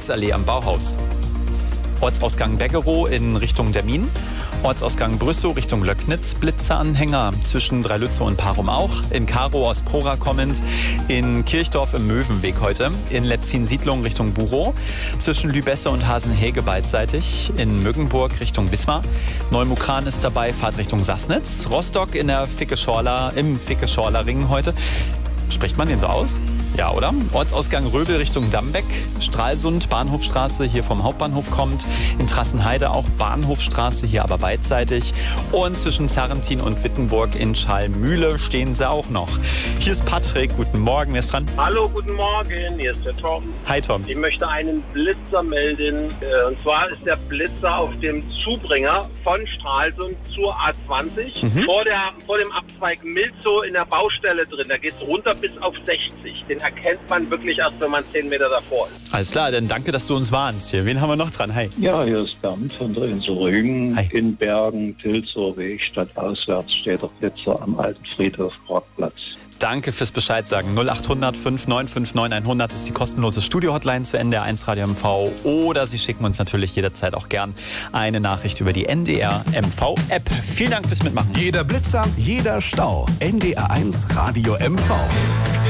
Maxallee am Bauhaus. Ortsausgang Beggerow in Richtung Demmin. Ortsausgang Brüssow Richtung Löcknitz, Blitzeranhänger zwischen Dreilützow und Parum auch. In Karow aus Prora kommend, in Kirchdorf im Möwenweg heute. In Letzin-Siedlung Richtung Burow. Zwischen Lübesse und Hasenhege beidseitig. In Müggenburg Richtung Wismar. Neumukran ist dabei, Fahrt Richtung Sassnitz. Rostock in der im Ficke-Schorler Ring heute. Spricht man den so aus? Ja, oder? Ortsausgang Röbel Richtung Dambeck, Stralsund, Bahnhofstraße hier vom Hauptbahnhof kommt. In Trassenheide auch Bahnhofstraße, hier aber beidseitig. Und zwischen Zarrentin und Wittenburg in Schallmühle stehen sie auch noch. Hier ist Patrick, guten Morgen, wer ist dran? Hallo, guten Morgen, hier ist der Tom. Hi Tom. Ich möchte einen Blitzer melden. Und zwar ist der Blitzer auf dem Zubringer von Stralsund zur A20 vor dem Abzweig Milzow in der Baustelle drin. Da geht es runter bis auf 60. Den erkennt man wirklich erst, wenn man 10 Meter davor ist. Alles klar, dann danke, dass du uns warnst hier. Wen haben wir noch dran? Hi. Ja, hier ist Bernd von Drehensrügen. Hi. In Bergen, Tilzower Weg, stadtauswärts steht der Blitzer am alten Friedhof Parkplatz. Danke fürs Bescheid sagen. 0800 5959 100 ist die kostenlose Studio-Hotline zu NDR 1 Radio MV. Oder Sie schicken uns natürlich jederzeit auch gern eine Nachricht über die NDR MV-App. Vielen Dank fürs Mitmachen. Jeder Blitzer, jeder Stau. NDR 1 Radio MV.